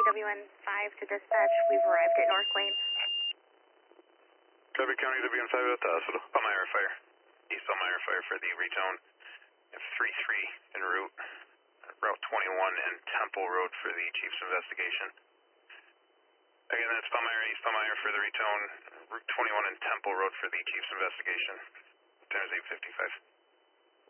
County WN5 to dispatch. We've arrived at North Lane. Copy County WN5 at the hospital. Elmira Fire. East Elmira Fire for the retone. 3-3 en route. Route 21 and Temple Road for the Chief's investigation. Again, that's Elmira, East Elmira for the retone. Route 21 and Temple Road for the Chief's investigation. Times 855.